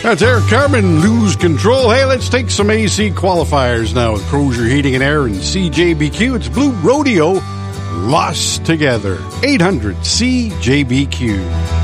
That's Eric Carmen, Lose Control. Hey, let's take some AC qualifiers now with Crozier Heating and Air and CJBQ. It's Blue Rodeo, Lost Together. 800 CJBQ.